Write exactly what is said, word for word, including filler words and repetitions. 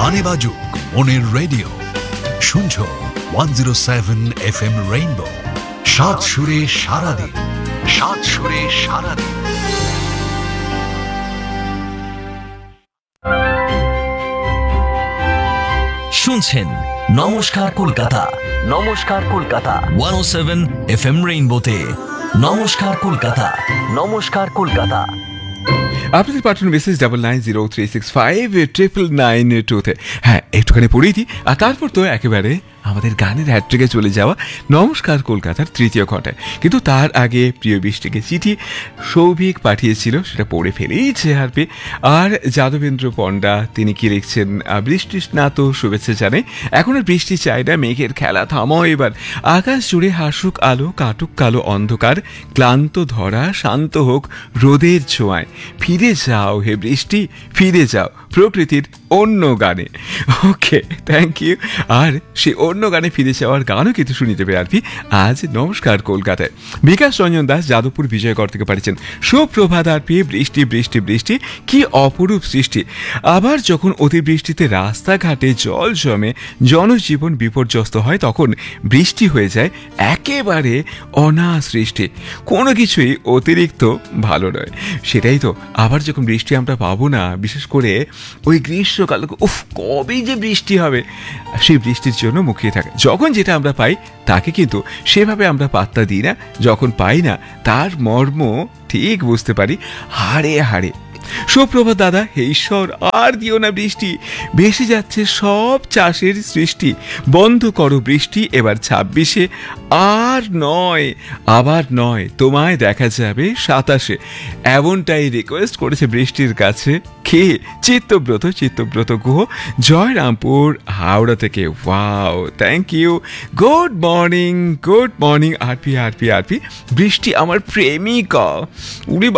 গানে বাজুক মনের রেডিও, শুনছো one zero seven F M rainbow, সাত সুরে সারাদিন, সাত সুরে সারাদিন। শুনছেন নমস্কার কলকাতা, নমস্কার কলকাতা ওয়ান ও সেভেন এফ এম রেইনবোতে। নমস্কার কলকাতা, নমস্কার কলকাতা। আপনাদের পাঠানো message double nine zero three six five triple nine টুতে। হ্যাঁ, একটুখানি পড়েই দিই, আর তারপর তো একেবারে আমাদের গানের হ্যাট্রিকে চলে যাওয়া নমস্কার কলকাতার তৃতীয় ঘন্টায়। কিন্তু তার আগে প্রিয় বৃষ্টিকে চিঠি সৌভিক পাঠিয়েছিল, সেটা পড়ে ফেলেইছে হারপি। আর যাদবেন্দ্র পণ্ডা তিনি কি লিখছেন, বৃষ্টি স্নাত শুভেচ্ছা জানাই, এখন আর বৃষ্টি চাই না, মেঘের খেলা থামাও এবার, আকাশ জুড়ে হাসুক আলো, কাটুক কালো অন্ধকার, ক্লান্ত ধরা শান্ত হোক রোদের ছোঁয়ায়, ফিরে যাও হে বৃষ্টি, ফিরে যাও প্রকৃতির অন্য গানে। ওকে, থ্যাংক ইউ। আর সে অন্য গানে ফিরে যাওয়ার গানও কিন্তু শুনিয়ে দেবে আরপি আজ নমস্কার কলকাতায়। বিকাশ রঞ্জন দাস যাদবপুর বিজয়গড় থেকে পাঠিয়েছেন, সুপ্রভাত আরপি, বৃষ্টি বৃষ্টি বৃষ্টি কি অপরূপ সৃষ্টি। আবার যখন অতিবৃষ্টিতে রাস্তাঘাটে জল জমে জনজীবন বিপর্যস্ত হয়, তখন বৃষ্টি হয়ে যায় একেবারে অনাসৃষ্টি, কোনো কিছুই অতিরিক্ত ভালো নয়। সেটাই তো, আবার যখন বৃষ্টি আমরা পাবো না, বিশেষ করে ওই গ্রীষ্মকাল, উফ কবে যে বৃষ্টি হবে, সেই বৃষ্টির জন্য মুখিয়ে থাকে। যখন যেটা আমরা পাই তাকে কিন্তু সেভাবে আমরা পাত্তা দিই না, যখন পাই না তার মর্ম ঠিক বুঝতে পারি হাড়ে হাড়ে। সুপ্রভাত দাদা, হে ঈশ্বর আর দিও না বৃষ্টি, ভেসে যাচ্ছে সব চাষের সৃষ্টি, বন্ধ করো বৃষ্টি এবার ছাব্বিশে, আর নয় আবার নয় তোমায় দেখা যাবে সাতাশে, এমনটাই রিকোয়েস্ট করেছে বৃষ্টির কাছে কে, চিত্তব্রত চিত্তব্রত গুহ, জয়রামপুর হাওড়া থেকে। Wow, thank you. Good morning, good morning RP RP RP. বৃষ্টি আমার প্রেমিকা, উড়ি